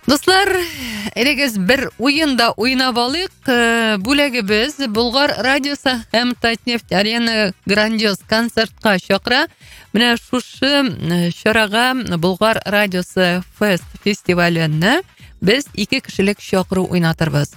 Достар, элегез бер уйында уйнап алыйк. Бүлегебез Болгар радиосы һәм Татнефть арена грандиоз концертка чакыра. Менә шушы чарага Болгар радиосы фест фестиваленне без 2 кешелек чакыру уйнатырбыз.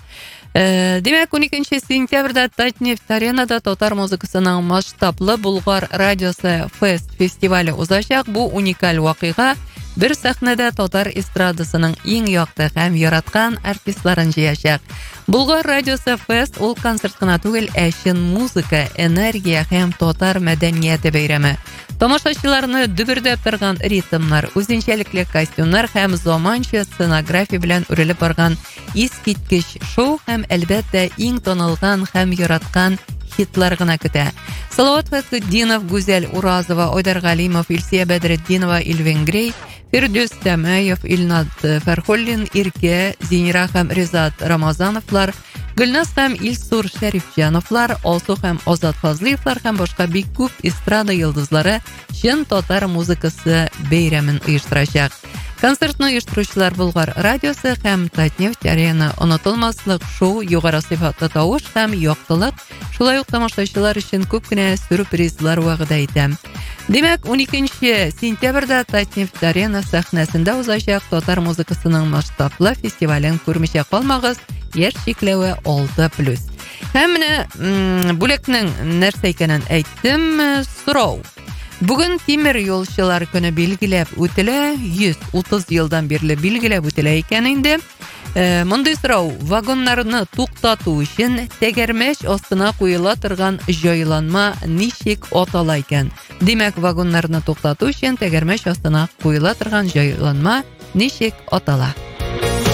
Демәк, 12 сентябрьдә Татнефть аренада татар музыкасының масштаблы Болгар радиосы фест фестивале узачак. Бу уникаль вакыйга. Bir сәхнәдә татар эстрадасының иң якты һәм яраткан артистларын җыячак. Болгар радиосы фест ул концерт кына түгел, чын музыка, энергия һәм татар мәдәнияте бәйрәме. Тамашачыларны дөбердәп торган ритмнар, үзенчәлекле костюмнар һәм заманча сценография белән үрелеп барган искиткеч шоу һәм әлбәттә иң танылган һәм яраткан хитлар гына көтә. Салават Фәсхетдинов, Гүзәл Уразова, Айдар Галимов, Илсия Бәдретдинова, Илвенгрей, Фирдүс Тәмәев, Илнат Фәрхуллин, Ирке, Зинира һәм Ризат Рамазановлар, Гөлназ һәм Илсур Шәрифҗановлар, Алсу һәм Азат Фазлиевлар һәм башка бик күп эстрада йолдызлары чын татар музыкасы бәйрәмен оештырачак. Концертны оештыручылар Болгар радиосы һәм Татнефть арена онытылмаслык шоу, югары сыйфатлы тавыш һәм яктылык. Шулай ук тамашачылар өчен күп кенә сюрпризлар вәгъдә итәм. Демәк, 12 сентябрьдә Татнефть арена сәхнәсендә узачак татар музыкасының масштаблы фестивален күрмичә калмагыз. Яшь чикләве 6+. Һәм менә бүлекнең нәрсә икәнен әйттем. Сорау. Бүген тимер юлчылар көне билгеләп үтелә, 130 елдан бирле билгеләп үтелә икән инде. Мондый сорау: вагоннарны туктату өчен тәгәрмәч астына куела торган җайланма ничек атала икән? Димәк, вагоннарны туктату өчен тәгәрмәч астына куела торган җайланма ничек атала?